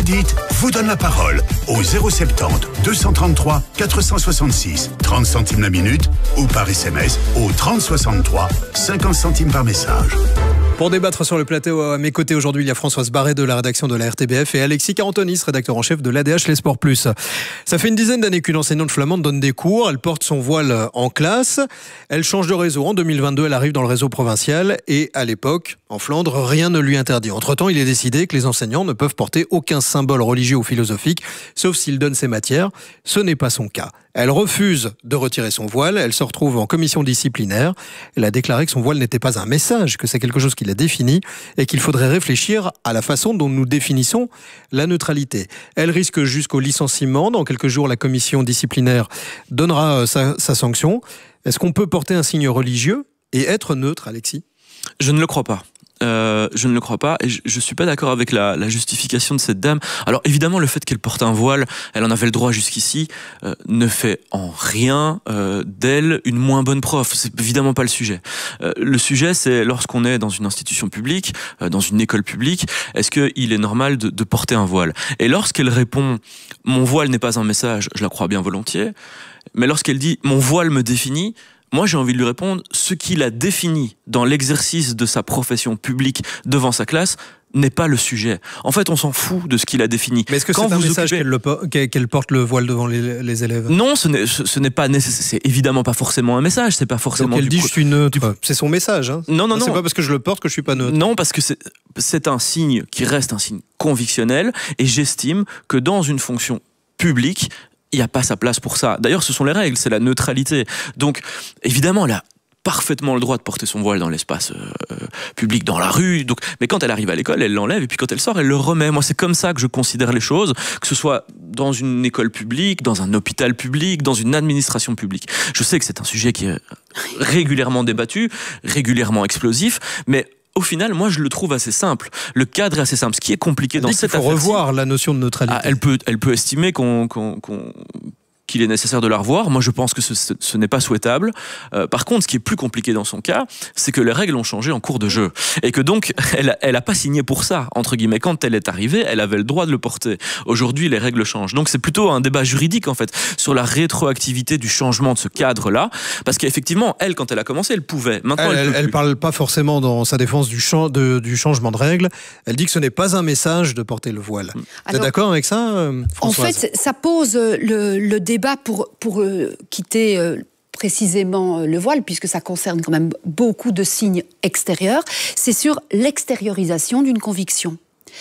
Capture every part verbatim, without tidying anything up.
dites vous donne la parole au zéro soixante-dix, deux cent trente-trois, quatre cent soixante-six, trente centimes la minute ou par S M S au trente soixante-trois, cinquante centimes par message. Pour débattre sur le plateau à mes côtés aujourd'hui, il y a Françoise Barret de la rédaction de la R T B F et Alexis Carantonis, rédacteur en chef de l'A D H Les Sports Plus. Ça fait une dizaine d'années qu'une enseignante flamande donne des cours. Elle porte son voile en classe. Elle change de réseau. En deux mille vingt-deux, elle arrive dans le réseau provincial et à l'époque, en Flandre, rien ne lui interdit. Entre-temps, il est décidé que les enseignants ne peuvent porter aucun symbole religieux ou philosophique, sauf s'ils donnent ces matières. Ce n'est pas son cas. Elle refuse de retirer son voile. Elle se retrouve en commission disciplinaire. Elle a déclaré que son voile n'était pas un message, que c'est quelque chose qui l'a défini et qu'il faudrait réfléchir à la façon dont nous définissons la neutralité. Elle risque jusqu'au licenciement. Dans quelques jours, la commission disciplinaire donnera sa, sa sanction. Est-ce qu'on peut porter un signe religieux et être neutre, Alexis ? Je ne le crois pas. Euh, je ne le crois pas et je, je suis pas d'accord avec la, la justification de cette dame. Alors évidemment le fait qu'elle porte un voile, elle en avait le droit jusqu'ici, euh, ne fait en rien euh, d'elle une moins bonne prof. C'est évidemment pas le sujet. Euh, le sujet c'est lorsqu'on est dans une institution publique, euh, dans une école publique, est-ce qu'il est normal de, de porter un voile ? Et lorsqu'elle répond « mon voile n'est pas un message », je la crois bien volontiers, mais lorsqu'elle dit « mon voile me définit », moi, j'ai envie de lui répondre, ce qu'il a défini dans l'exercice de sa profession publique devant sa classe n'est pas le sujet. En fait, on s'en fout de ce qu'il a défini. Mais est-ce que Quand c'est un vous message occupez... qu'elle, le, qu'elle porte le voile devant les, les élèves ? Non, ce n'est, ce n'est pas nécessaire. C'est évidemment pas forcément un message. C'est pas forcément. Donc elle du dit pro... je suis neutre. Du... C'est son message. Hein. Non, non, non. C'est pas parce que je le porte que je suis pas neutre. Non, parce que c'est, c'est un signe qui reste un signe convictionnel. Et j'estime que dans une fonction publique, il n'y a pas sa place pour ça. D'ailleurs, ce sont les règles, c'est la neutralité. Donc, évidemment, là. Parfaitement le droit de porter son voile dans l'espace euh, public, dans la rue. Donc, mais quand elle arrive à l'école, elle l'enlève et puis quand elle sort, elle le remet. Moi, c'est comme ça que je considère les choses, que ce soit dans une école publique, dans un hôpital public, dans une administration publique. Je sais que c'est un sujet qui est régulièrement débattu, régulièrement explosif, mais au final, moi, je le trouve assez simple. Le cadre est assez simple. Ce qui est compliqué dans cette affaire, il faut revoir la notion de neutralité. Ah, elle peut, elle peut estimer qu'on, qu'on, qu'on qu'il est nécessaire de la revoir. Moi, je pense que ce, ce, ce n'est pas souhaitable. Euh, par contre, ce qui est plus compliqué dans son cas, c'est que les règles ont changé en cours de jeu. Et que donc, elle, elle a pas signé pour ça, entre guillemets. Quand elle est arrivée, elle avait le droit de le porter. Aujourd'hui, les règles changent. Donc, c'est plutôt un débat juridique, en fait, sur la rétroactivité du changement de ce cadre-là. Parce qu'effectivement, elle, quand elle a commencé, elle pouvait. Maintenant, elle, elle, elle, elle parle pas forcément dans sa défense du, champ, de, du changement de règles. Elle dit que ce n'est pas un message de porter le voile. Vous êtes d'accord avec ça, Françoise ? En fait, ça pose le, le débat pour, pour euh, quitter euh, précisément euh, le voile, puisque ça concerne quand même beaucoup de signes extérieurs, c'est sur l'extériorisation d'une conviction.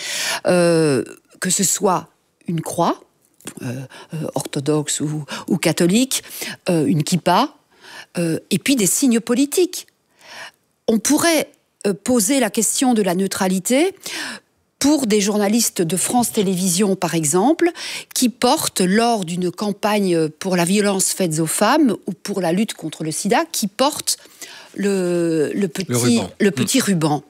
Euh, que ce soit une croix, euh, euh, orthodoxe ou, ou catholique, euh, une kippa, euh, et puis des signes politiques. On pourrait euh, poser la question de la neutralité pour des journalistes de France Télévisions, par exemple, qui portent, lors d'une campagne pour la violence faite aux femmes ou pour la lutte contre le sida, qui portent le, le petit, le ruban. Le petit mmh. ruban.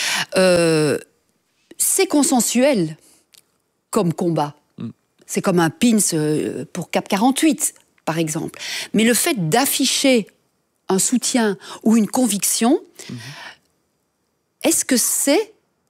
Euh, c'est consensuel comme combat. Mmh. C'est comme un pins pour Cap quarante-huit, par exemple. Mais le fait d'afficher un soutien ou une conviction, mmh. est-ce que c'est...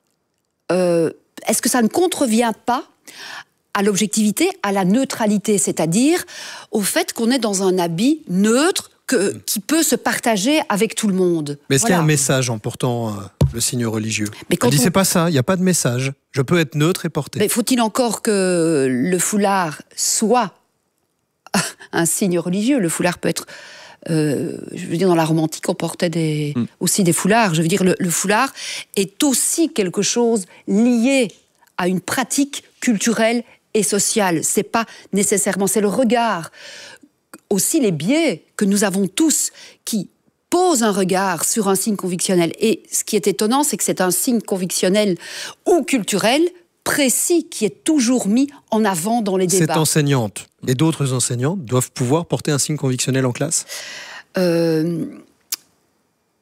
Euh, est-ce que ça ne contrevient pas à l'objectivité, à la neutralité, c'est-à-dire au fait qu'on est dans un habit neutre que, qui peut se partager avec tout le monde. Mais est-ce voilà. qu'il y a un message en portant euh, le signe religieux ? Mais quand Elle dit on... c'est pas ça, il n'y a pas de message. Je peux être neutre et porter. Mais faut-il encore que le foulard soit un signe religieux ? Le foulard peut être... Euh, je veux dire, dans la Rome antique, on portait des, mm. aussi des foulards. Je veux dire, le, le foulard est aussi quelque chose lié à une pratique culturelle et sociale. C'est pas nécessairement, c'est le regard. Aussi les biais que nous avons tous qui posent un regard sur un signe convictionnel. Et ce qui est étonnant, c'est que c'est un signe convictionnel ou culturel précis qui est toujours mis en avant dans les débats. Cette enseignante et d'autres enseignantes doivent pouvoir porter un signe convictionnel en classe ? euh,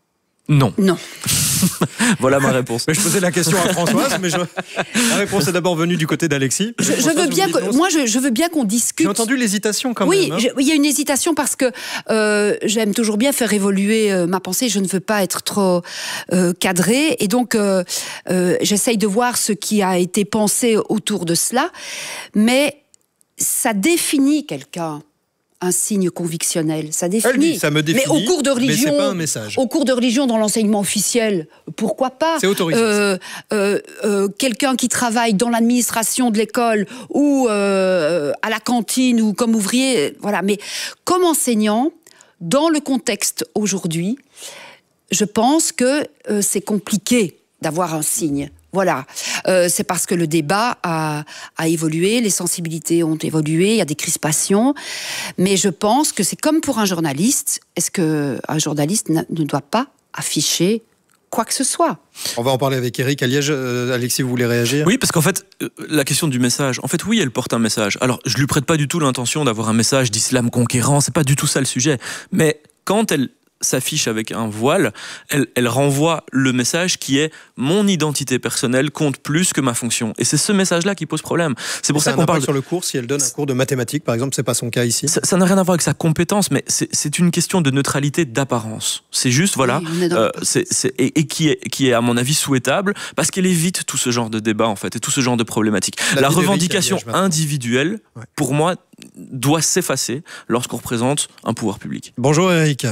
Non. Non. Voilà ma réponse. Mais je posais la question à Françoise, mais je... la réponse est d'abord venue du côté d'Alexis. Je, je veux bien, que, moi, je, je veux bien qu'on discute. J'ai entendu l'hésitation quand oui, même. Oui, hein. Il y a une hésitation parce que euh, j'aime toujours bien faire évoluer euh, ma pensée. Je ne veux pas être trop euh, cadrée, et donc euh, euh, j'essaye de voir ce qui a été pensé autour de cela. Mais ça définit quelqu'un. Un signe convictionnel, ça définit. Elle dit, ça me définit, mais au cours de religion, mais c'est pas un message. Au cours de religion, dans l'enseignement officiel, pourquoi pas? C'est autorisé. Euh, euh, euh, quelqu'un qui travaille dans l'administration de l'école ou euh, à la cantine ou comme ouvrier, voilà. Mais comme enseignant, dans le contexte aujourd'hui, je pense que euh, c'est compliqué d'avoir un signe. Voilà, euh, c'est parce que le débat a, a évolué, les sensibilités ont évolué, il y a des crispations, mais je pense que c'est comme pour un journaliste. Est-ce qu'un journaliste ne doit pas afficher quoi que ce soit? On va en parler avec Eric à Liège. Euh, Alexis, vous voulez réagir? Oui, parce qu'en fait, euh, la question du message, en fait, oui, elle porte un message. Alors, je lui prête pas du tout l'intention d'avoir un message d'islam conquérant, c'est pas du tout ça le sujet. Mais quand elle s'affiche avec un voile, elle, elle renvoie le message qui est mon identité personnelle compte plus que ma fonction. Et c'est ce message-là qui pose problème. C'est pour ça, ça qu'on parle de... sur le cours. Si elle donne un cours de mathématiques, par exemple, c'est pas son cas ici. Ça, ça n'a rien à voir avec sa compétence, mais c'est, c'est une question de neutralité d'apparence. C'est juste, voilà, oui, euh, c'est, c'est, et, et qui est, qui est à mon avis souhaitable parce qu'elle évite tout ce genre de débat en fait et tout ce genre de problématiques. La, La revendication Liège, individuelle, ouais. pour moi, doit s'effacer lorsqu'on représente un pouvoir public. Bonjour Eric.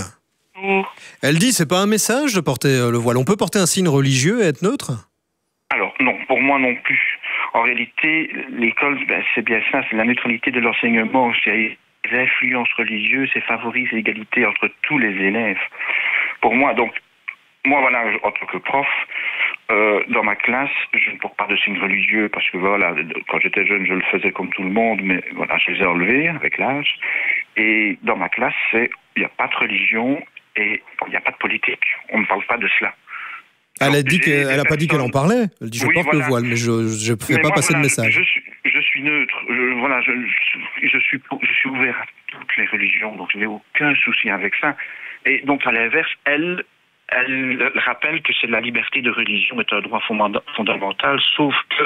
Elle dit c'est pas un message de porter le voile. On peut porter un signe religieux et être neutre? Alors non, pour moi non plus. En réalité, l'école, ben, c'est bien ça, c'est la neutralité de l'enseignement. C'est les influences religieuses et favorise l'égalité entre tous les élèves. Pour moi, donc, moi voilà, en tant que prof, euh, dans ma classe, je ne porte pas de signes religieux parce que voilà, quand j'étais jeune, je le faisais comme tout le monde, mais voilà, je les ai enlevés avec l'âge. Et dans ma classe, c'est il n'y a pas de religion. Et il n'y a pas de politique. On ne parle pas de cela. Elle a dit qu'elle n'a pas dit qu'elle en parlait. Elle dit je oui, porte voilà. le voile, mais je ne fais mais pas moi, passer voilà, de message. Je suis, je suis neutre. Je, voilà, je, je, je, suis, je suis ouvert à toutes les religions, donc je n'ai aucun souci avec ça. Et donc à l'inverse, elle, elle rappelle que c'est la liberté de religion est un droit fondamental, sauf que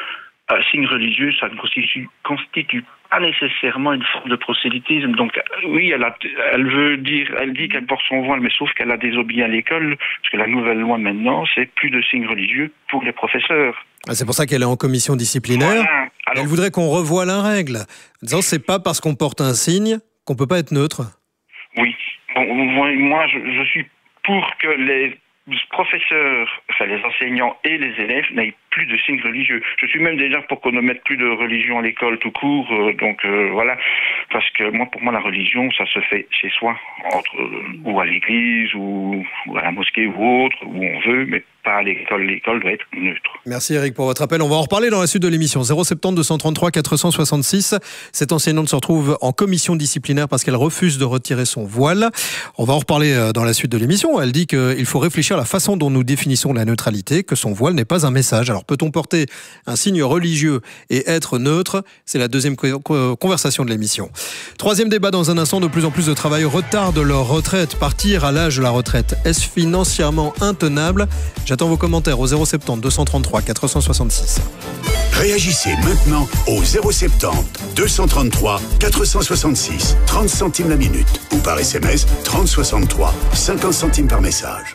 un signe religieux, ça ne constitue, constitue pas nécessairement une forme de prosélytisme. Donc oui, elle, a, elle veut dire, elle dit qu'elle porte son voile, mais sauf qu'elle a désobéi à l'école, parce que la nouvelle loi maintenant, c'est plus de signes religieux pour les professeurs. Ah, c'est pour ça qu'elle est en commission disciplinaire. Voilà. Alors, elle voudrait qu'on revoie la règle, en disant c'est pas parce qu'on porte un signe qu'on peut pas être neutre. Oui, bon, moi je, je suis pour que les professeurs, enfin les enseignants et les élèves n'aient plus de signes religieux. Je suis même déjà pour qu'on ne mette plus de religion à l'école tout court, euh, donc euh, voilà, parce que moi, pour moi, la religion, ça se fait chez soi, entre euh, ou à l'église ou, ou à la mosquée ou autre, où on veut, mais pas à l'école. L'école doit être neutre. Merci Eric pour votre appel. On va en reparler dans la suite de l'émission. zéro sept zéro deux cent trente-trois quatre cent soixante-six. Cette enseignante se retrouve en commission disciplinaire parce qu'elle refuse de retirer son voile. On va en reparler dans la suite de l'émission. Elle dit qu'il faut réfléchir à la façon dont nous définissons la neutralité, que son voile n'est pas un message. Alors peut-on porter un signe religieux et être neutre? C'est la deuxième conversation de l'émission. Troisième débat dans un instant. De plus en plus de travailleurs retardent leur retraite. Partir à l'âge de la retraite, est-ce financièrement intenable? J'attends vos commentaires au zéro sept zéro deux cent trente-trois quatre cent soixante-six. Réagissez maintenant au zéro sept zéro deux cent trente-trois quatre cent soixante-six. trente centimes la minute. Ou par S M S trente soixante-trois. cinquante centimes par message.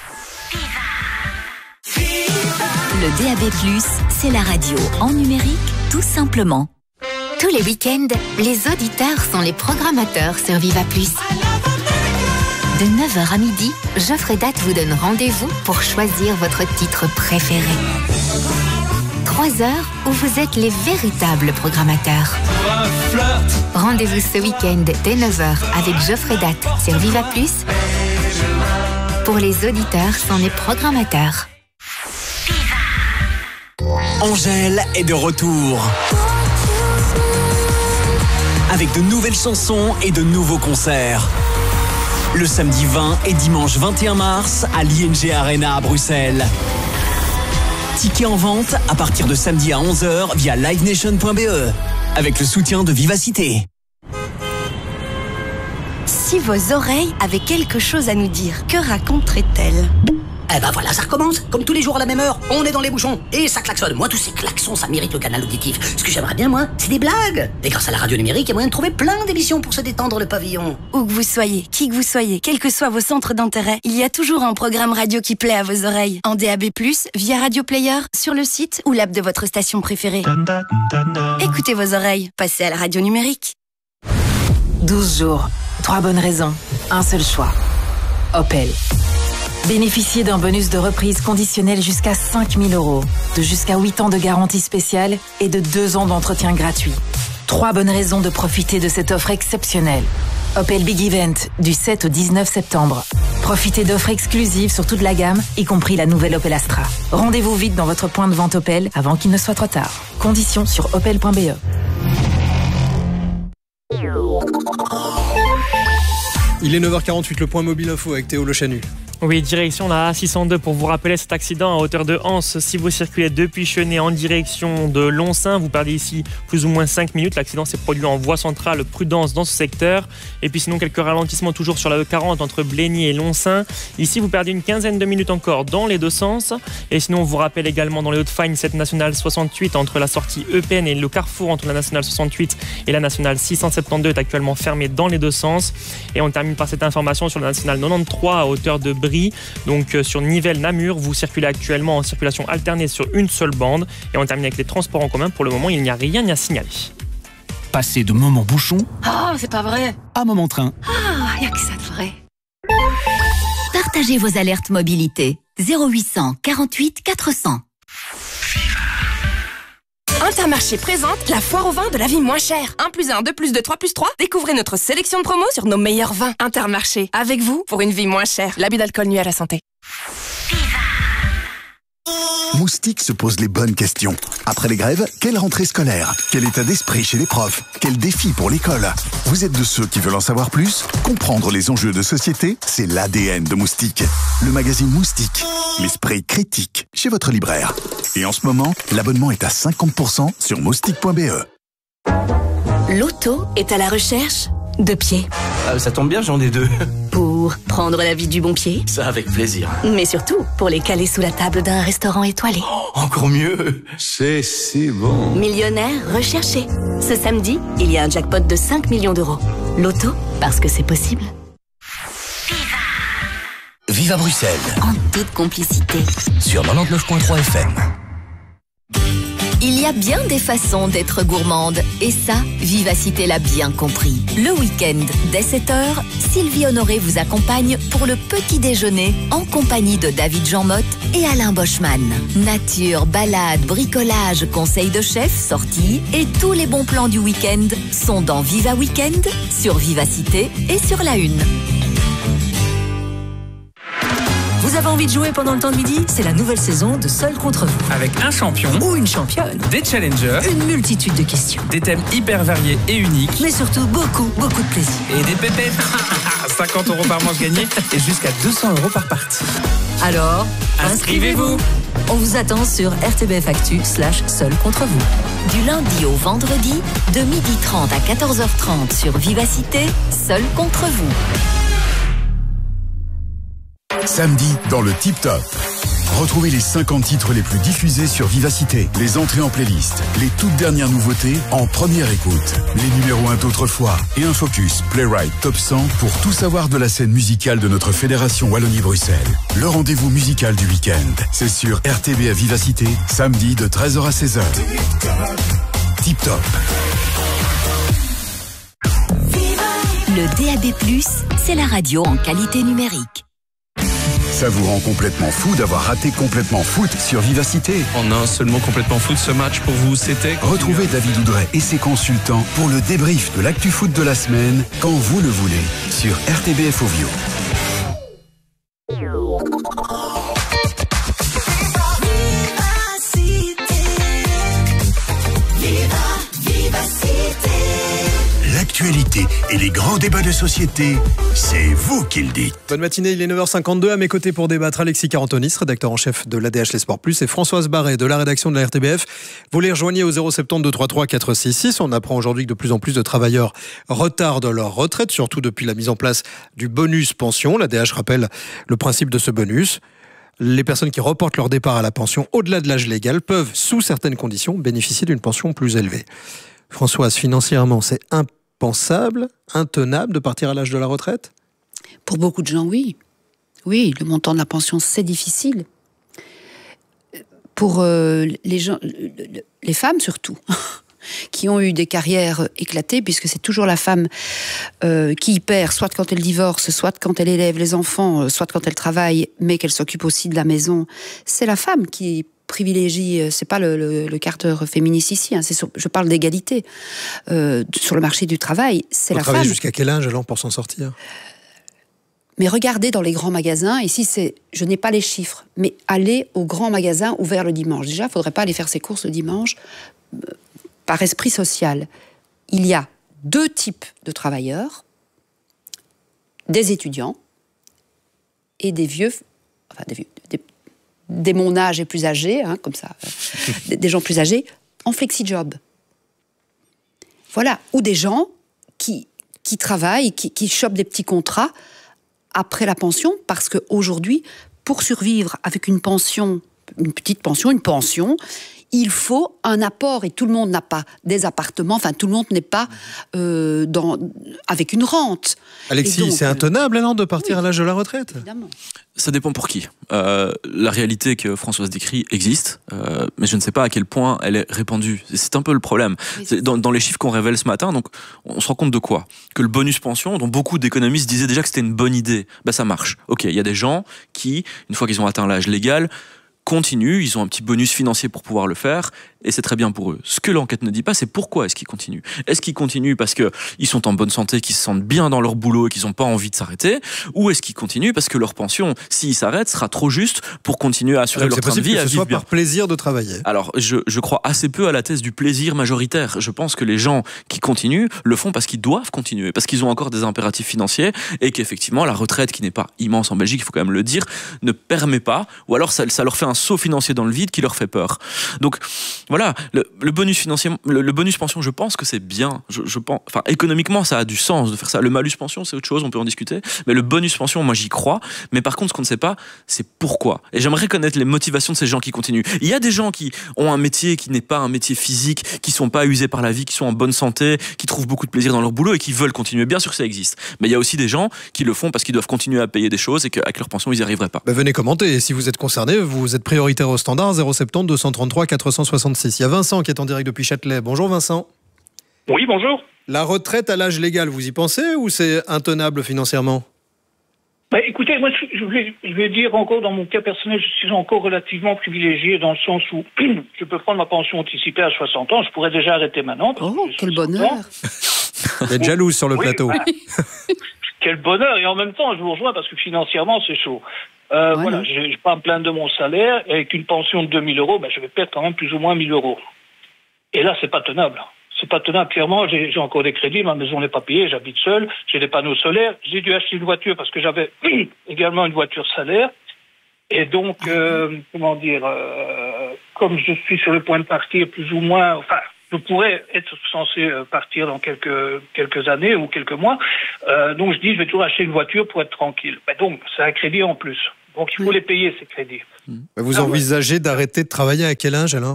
Le D A B plus, c'est la radio en numérique, tout simplement. Tous les week-ends, les auditeurs sont les programmateurs sur Viva Plus. De neuf heures à midi, Geoffrey Date vous donne rendez-vous pour choisir votre titre préféré. Trois heures où vous êtes les véritables programmateurs. Rendez-vous ce week-end dès neuf heures avec Geoffrey Date sur Viva Plus. Pour les auditeurs sont les programmateurs. Angèle est de retour. Avec de nouvelles chansons et de nouveaux concerts. Le samedi vingt et dimanche vingt et un mars à l'I N G Arena à Bruxelles. Tickets en vente à partir de samedi à onze heures via live nation point b e avec le soutien de Vivacité. si vos oreilles avaient quelque chose à nous dire, que raconteraient-elles ? Eh ben voilà, ça recommence. Comme tous les jours à la même heure, on est dans les bouchons. Et ça klaxonne. Moi, tous ces klaxons, ça mérite le canal auditif. Ce que j'aimerais bien, moi, c'est des blagues. Et grâce à la radio numérique, il y a moyen de trouver plein d'émissions pour se détendre le pavillon. Où que vous soyez, qui que vous soyez, quels que soient vos centres d'intérêt, il y a toujours un programme radio qui plaît à vos oreilles. En D A B plus, via Radio Player, sur le site ou l'app de votre station préférée. Écoutez vos oreilles. Passez à la radio numérique. douze jours, trois bonnes raisons, un seul choix. Opel. Bénéficiez d'un bonus de reprise conditionnel jusqu'à cinq mille euros, de jusqu'à huit ans de garantie spéciale et de deux ans d'entretien gratuit. Trois bonnes raisons de profiter de cette offre exceptionnelle. Opel Big Event, du sept au dix-neuf septembre. Profitez d'offres exclusives sur toute la gamme, y compris la nouvelle Opel Astra. Rendez-vous vite dans votre point de vente Opel avant qu'il ne soit trop tard. Conditions sur opel point b e. Il est neuf heures quarante-huit, le point mobile info avec Théo Le Chanu. Oui, direction la A six cent deux pour vous rappeler cet accident à hauteur de Anse. Si vous circulez depuis Chenay en direction de Lonsin, vous perdez ici plus ou moins cinq minutes. L'accident s'est produit en voie centrale, prudence dans ce secteur. Et puis sinon, quelques ralentissements toujours sur la E quarante entre Blény et Lonsin. Ici, vous perdez une quinzaine de minutes encore dans les deux sens. Et sinon, on vous rappelle également dans les Hauts-de-Fagne, cette nationale soixante-huit entre la sortie E P N et le carrefour entre la nationale soixante-huit et la nationale six cent soixante-douze est actuellement fermée dans les deux sens. Et on termine par cette information sur la nationale quatre-vingt-treize à hauteur de Donc euh, sur Nivelles-Namur, vous circulez actuellement en circulation alternée sur une seule bande. Et on termine avec les transports en commun. Pour le moment, il n'y a rien à signaler. Passez de moment bouchon Oh, c'est pas vrai. à moment train. Ah, y a que ça de vrai. Partagez vos alertes mobilité. zéro huit cent quarante-huit quatre cents. Intermarché présente la foire au vin de la vie moins chère. un plus un, deux plus deux, trois plus trois. Découvrez notre sélection de promos sur nos meilleurs vins. Intermarché, avec vous pour une vie moins chère. L'abus d'alcool nuit à la santé. Moustique se pose les bonnes questions. Après les grèves, quelle rentrée scolaire? Quel état d'esprit chez les profs? Quel défi pour l'école? Vous êtes de ceux qui veulent en savoir plus? Comprendre les enjeux de société, c'est l'A D N de Moustique. Le magazine Moustique, l'esprit critique, chez votre libraire. Et en ce moment, l'abonnement est à cinquante pour cent sur moustique point b e. L'auto est à la recherche de pieds. Euh, ça tombe bien, j'en ai deux. Pour prendre la vie du bon pied, Ça, avec plaisir. mais surtout pour les caler sous la table d'un restaurant étoilé. Oh, encore mieux. C'est si bon. Millionnaire recherché. Ce samedi, il y a un jackpot de cinq millions d'euros. L'auto, parce que c'est possible. Viva Bruxelles, En toute complicité. sur quatre-vingt-dix-neuf point trois F M. Il y a bien des façons d'être gourmande. Et ça, Vivacité l'a bien compris. Le week-end, dès sept heures, Sylvie Honoré vous accompagne pour le petit déjeuner en compagnie de David Jean-Motte et Alain Boschman. Nature, balade, bricolage, conseils de chef, sorties et tous les bons plans du week-end sont dans Viva Weekend, sur Vivacité et sur La Une. Vous avez envie de jouer pendant le temps de midi? C'est la nouvelle saison de Seul contre vous. Avec un champion ou une championne, des challengers, une multitude de questions, des thèmes hyper variés et uniques, mais surtout beaucoup, beaucoup de plaisir. et des pépettes. cinquante euros par manche gagnée et jusqu'à deux cents euros par partie. Alors, Inscrivez-vous. On vous attend sur R T B F Actu slash Seul contre vous. Du lundi au vendredi, de midi trente à quatorze heures trente sur Vivacité, Seul contre vous. Samedi, dans le Tip Top. Retrouvez les cinquante titres les plus diffusés sur Vivacité, les entrées en playlist, les toutes dernières nouveautés en première écoute, les numéros un d'autrefois et un focus Playwright Top cent pour tout savoir de la scène musicale de notre fédération Wallonie-Bruxelles. Le rendez-vous musical du week-end, c'est sur R T B à Vivacité, samedi de treize heures à seize heures. Tip Top. Le D A B plus, c'est la radio en qualité numérique. Ça vous rend complètement fou d'avoir raté Complètement Foot sur Vivacité. En un seul mot, Complètement Foot, ce match pour vous, c'était... Retrouvez David Oudret et ses consultants pour le débrief de l'actu foot de la semaine, quand vous le voulez, sur R T B F Ovio. l'actualité et les grands débats de société, c'est vous qui le dites. Bonne matinée, il est neuf heures cinquante-deux. À mes côtés pour débattre, Alexis Carantonis, rédacteur en chef de l'A D H Les Sports Plus, et Françoise Barret de la rédaction de la R T B F. Vous les rejoignez au zéro sept zéro deux trois trois quatre six six. On apprend aujourd'hui que de plus en plus de travailleurs retardent leur retraite, surtout depuis la mise en place du bonus pension. L'A D H rappelle le principe de ce bonus. Les personnes qui reportent leur départ à la pension au-delà de l'âge légal peuvent, sous certaines conditions, bénéficier d'une pension plus élevée. Françoise, financièrement, c'est impensable, intenable de partir à l'âge de la retraite ? Pour beaucoup de gens, oui. Oui, le montant de la pension, c'est difficile. Pour euh, les gens, les femmes surtout, qui ont eu des carrières éclatées, puisque c'est toujours la femme euh, qui y perd, soit quand elle divorce, soit quand elle élève les enfants, soit quand elle travaille, mais qu'elle s'occupe aussi de la maison. C'est la femme qui privilégie, c'est pas le, le, le quart d'heure féministe ici, hein, c'est sur, je parle d'égalité euh, sur le marché du travail, c'est Faut la travailler femme. Jusqu'à quel âge alors pour s'en sortir ? Mais regardez dans les grands magasins, ici c'est, je n'ai pas les chiffres, mais allez aux grands magasins ouverts le dimanche. Déjà, il ne faudrait pas aller faire ses courses le dimanche, euh, par esprit social. Il y a deux types de travailleurs, des étudiants et des vieux, enfin des vieux, des, des mon âge et plus âgés, hein, comme ça, euh, des, des gens plus âgés, en flexi-job. Voilà, ou des gens qui, qui travaillent, qui, qui chopent des petits contrats après la pension, parce qu'aujourd'hui, pour survivre avec une pension, une petite pension, une pension, il faut un apport, et tout le monde n'a pas des appartements, enfin tout le monde n'est pas euh, dans, avec une rente. Alexis, donc, c'est intenable alors de partir oui, à l'âge de la retraite ? Évidemment. Ça dépend pour qui. Euh, la réalité que Françoise décrit existe, euh, mais je ne sais pas à quel point elle est répandue. C'est un peu le problème. Oui, dans, dans les chiffres qu'on révèle ce matin, donc, on se rend compte de quoi ? Que le bonus pension, dont beaucoup d'économistes disaient déjà que c'était une bonne idée, ben ça marche. Ok, il y a des gens qui, une fois qu'ils ont atteint l'âge légal, continuent, ils ont un petit bonus financier pour pouvoir le faire, et c'est très bien pour eux. Ce que l'enquête ne dit pas, c'est pourquoi est-ce qu'ils continuent. Est-ce qu'ils continuent parce qu'ils sont en bonne santé, qu'ils se sentent bien dans leur boulot et qu'ils n'ont pas envie de s'arrêter, ou est-ce qu'ils continuent parce que leur pension, s'ils s'arrêtent, sera trop juste pour continuer à assurer donc leur train de vie, que à ce vivre soit bien. Par plaisir de travailler. Alors, je, je crois assez peu à la thèse du plaisir majoritaire. Je pense que les gens qui continuent le font parce qu'ils doivent continuer, parce qu'ils ont encore des impératifs financiers, et qu'effectivement, la retraite, qui n'est pas immense en Belgique, il faut quand même le dire, ne permet pas, ou alors ça, ça leur fait un saut financier dans le vide qui leur fait peur. Donc voilà, le, le bonus financier, le, le bonus pension, je pense que c'est bien. Je, je pense, enfin économiquement, ça a du sens de faire ça. Le malus pension, c'est autre chose, on peut en discuter. Mais le bonus pension, moi j'y crois. Mais par contre, ce qu'on ne sait pas, c'est pourquoi. Et j'aimerais connaître les motivations de ces gens qui continuent. Il y a des gens qui ont un métier qui n'est pas un métier physique, qui sont pas usés par la vie, qui sont en bonne santé, qui trouvent beaucoup de plaisir dans leur boulot et qui veulent continuer. Bien sûr, ça existe. Mais il y a aussi des gens qui le font parce qu'ils doivent continuer à payer des choses et qu'avec leur pension, ils n'y arriveraient pas. Bah venez commenter. Et si vous êtes concerné, vous êtes prioritaire au standard zéro sept zéro deux trente-trois quatre cent soixante-six. Il y a Vincent qui est en direct depuis Châtelet. Bonjour Vincent. Oui, bonjour. La retraite à l'âge légal, vous y pensez ou c'est intenable financièrement ? Bah, écoutez, moi je vais, je vais dire encore dans mon cas personnel, je suis encore relativement privilégié dans le sens où je peux prendre ma pension anticipée à soixante ans, je pourrais déjà arrêter maintenant. Oh, quel bonheur. Vous êtes jalouse sur le oui, plateau. Bah, quel bonheur, et en même temps je vous rejoins parce que financièrement c'est chaud. Euh, ouais, voilà, je ne vais pas me plaindre de mon salaire, et avec une pension de deux mille euros, ben, je vais perdre quand même plus ou moins mille euros. Et là, c'est pas tenable. C'est pas tenable. Clairement, j'ai, j'ai encore des crédits, ma maison n'est pas payée, j'habite seul, j'ai des panneaux solaires, j'ai dû acheter une voiture parce que j'avais également une voiture salaire. Et donc, euh, comment dire, euh, comme je suis sur le point de partir plus ou moins, enfin, je pourrais être censé partir dans quelques quelques années ou quelques mois. Euh, donc je dis, je vais toujours acheter une voiture pour être tranquille. Ben donc, c'est un crédit en plus. Donc il faut les payer, ces crédits. Vous ah, envisagez ouais. d'arrêter de travailler à quel âge alors ?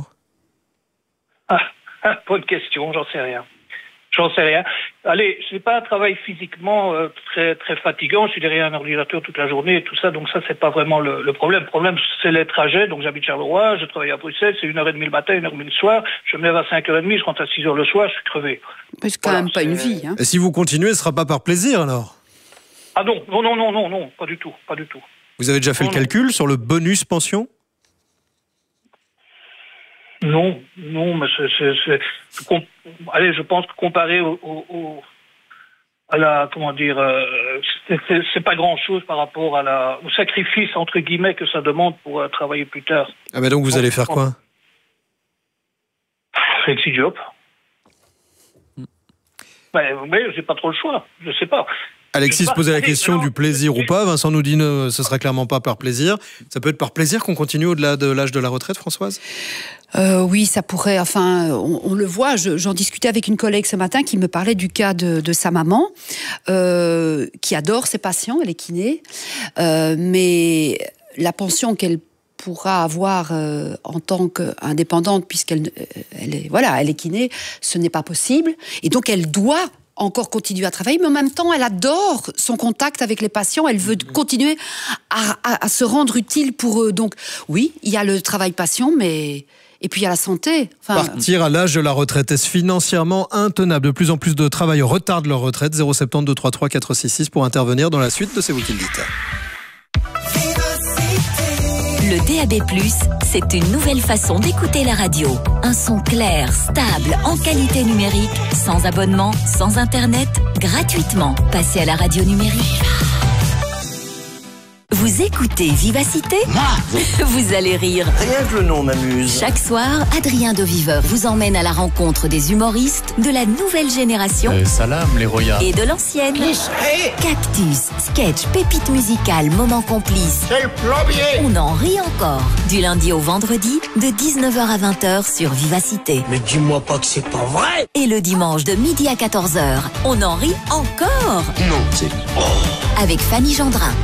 Ah, bonne question, j'en sais rien. J'en sais rien. Allez, c'est pas un travail physiquement euh, très très fatigant. Je suis derrière un ordinateur toute la journée et tout ça, donc ça c'est pas vraiment le, le problème. Le problème c'est les trajets. Donc j'habite Charleroi, je travaille à Bruxelles, c'est une heure et demie le matin, une heure et demie le soir. Je me lève à cinq heures trente, je rentre à six heures le soir, je suis crevé. Mais c'est quand voilà, même pas c'est... une vie. Hein. Et si vous continuez, ce sera pas par plaisir alors ? Ah non, non, non, non, non, non, pas du tout, pas du tout. Vous avez déjà fait non, le calcul non. sur le bonus pension ? Non, non, mais c'est, c'est, c'est, c'est comp... allez, je pense que comparé au, au, au à la, comment dire, euh, c'est, c'est, c'est pas grand-chose par rapport à la, au sacrifice entre guillemets que ça demande pour euh, travailler plus tard. Ah ben donc vous donc, allez faire quoi ? Flexi job. Ben, vous voyez, j'ai pas trop le choix. Je sais pas. Alexis se posait la question alors, du plaisir ou pas. Vincent nous dit que ce sera clairement pas par plaisir. Ça peut être par plaisir qu'on continue au-delà de l'âge de la retraite, Françoise ? Euh, oui, ça pourrait. Enfin, on, on le voit. Je, j'en discutais avec une collègue ce matin qui me parlait du cas de, de sa maman, euh, qui adore ses patients. Elle est kiné, euh, mais la pension qu'elle pourra avoir euh, en tant qu'indépendante, puisqu'elle elle est, voilà, elle est kiné, ce n'est pas possible. Et donc, elle doit encore continuer à travailler, mais en même temps, elle adore son contact avec les patients. Elle veut continuer à, à, à se rendre utile pour eux. Donc, oui, il y a le travail patient, mais... Et puis il y a la santé. Enfin... Partir à l'âge de la retraite, est-ce financièrement intenable ? De plus en plus de travailleurs retardent leur retraite. zéro sept zéro deux trois trois quatre six six pour intervenir dans la suite de C'est vous qui le dites. Le D A B plus, c'est une nouvelle façon d'écouter la radio. Un son clair, stable, en qualité numérique, sans abonnement, sans internet, gratuitement. Passez à la radio numérique. Vous écoutez Vivacité ? Moi ? Vous allez rire. Rien que le nom m'amuse. Chaque soir, Adrien de Viveur vous emmène à la rencontre des humoristes de la nouvelle génération Euh, salam, les royas. et de l'ancienne. Cactus, sketch, pépites musicales, moments complices. C'est le plombier. On en rit encore. Du lundi au vendredi, de dix-neuf heures à vingt heures sur Vivacité. Mais dis-moi pas que c'est pas vrai. Et le dimanche de midi à quatorze heures, on en rit encore. Non, c'est... Avec Fanny Gendrin.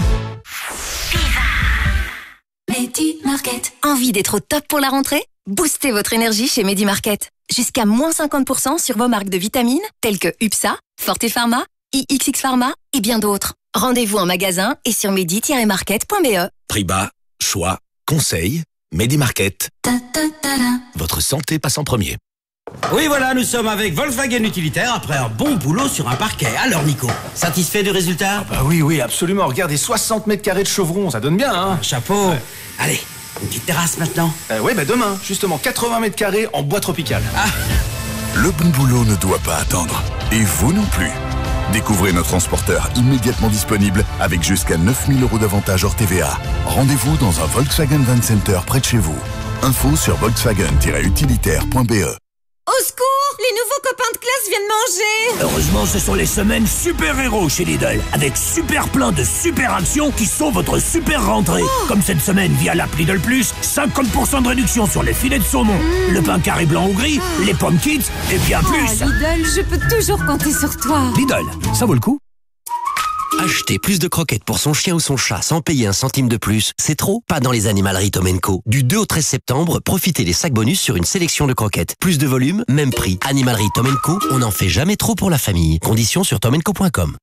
Medi Market. Envie d'être au top pour la rentrée ? Boostez votre énergie chez Medi Market. Jusqu'à moins cinquante pour cent sur vos marques de vitamines telles que U P S A, Forte Pharma, I X X Pharma et bien d'autres. Rendez-vous en magasin et sur medi tiret market point b e. Prix bas, choix, conseil, Medi Market. Ta, ta, ta, ta. Votre santé passe en premier. Oui, voilà, nous sommes avec Volkswagen Utilitaire après un bon boulot sur un parquet. Alors, Nico, satisfait du résultat ? Bah oui, oui, absolument. Regardez, soixante mètres carrés de chevron, ça donne bien, hein ? Chapeau. Ouais. Allez, une petite terrasse maintenant. Euh, ouais, bah demain, justement, quatre-vingts mètres carrés en bois tropical. Ah. Le bon boulot ne doit pas attendre. Et vous non plus. Découvrez notre transporteur immédiatement disponible avec jusqu'à neuf mille euros d'avantage hors T V A. Rendez-vous dans un Volkswagen Van Center près de chez vous. Info sur volkswagen tiret utilitaire point b e. Au secours! Les nouveaux copains de classe viennent manger! Heureusement, ce sont les semaines super-héros chez Lidl, avec super plein de super actions qui sont votre super rentrée. Oh. Comme cette semaine via l'app Lidl Plus, cinquante pour cent de réduction sur les filets de saumon, mmh. le pain carré blanc ou gris, oh. les pommes kids et bien oh, plus. Lidl, je peux toujours compter sur toi. Lidl, ça vaut le coup. Acheter plus de croquettes pour son chien ou son chat sans payer un centime de plus, c'est trop? Pas dans les animaleries Tom and Co. Du deux au treize septembre, profitez des sacs bonus sur une sélection de croquettes. Plus de volume, même prix. Animalerie Tom and Co, on n'en fait jamais trop pour la famille. Conditions sur tom and co point com.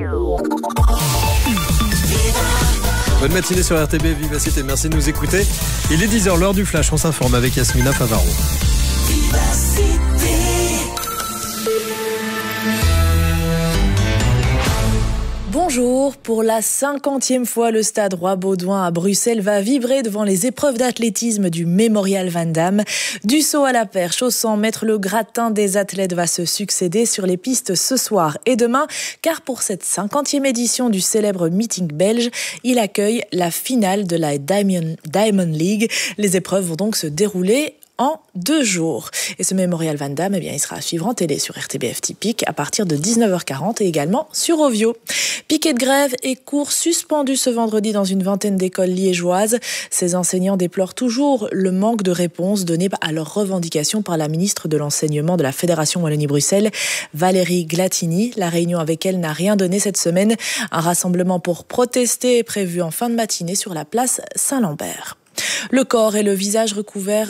Bonne matinée sur R T B, Vivacité, merci de nous écouter. Il est dix heures, l'heure du flash, on s'informe avec Yasmina Favaro. Bonjour, pour la cinquantième fois, le stade Roi-Baudouin à Bruxelles va vibrer devant les épreuves d'athlétisme du Mémorial Van Damme. Du saut à la perche au cent mètres, le gratin des athlètes va se succéder sur les pistes ce soir et demain, car pour cette cinquantième édition du célèbre meeting belge, il accueille la finale de la Diamond, Diamond League. Les épreuves vont donc se dérouler en deux jours. Et ce Mémorial Van Damme, eh bien, il sera à suivre en télé sur R T B F Typique à partir de dix-neuf heures quarante et également sur Ovio. Piquet de grève et cours suspendus ce vendredi dans une vingtaine d'écoles liégeoises. Ces enseignants déplorent toujours le manque de réponses données à leurs revendications par la ministre de l'Enseignement de la Fédération Wallonie-Bruxelles, Valérie Glatini. La réunion avec elle n'a rien donné cette semaine. Un rassemblement pour protester est prévu en fin de matinée sur la place Saint-Lambert. Le corps et le visage recouverts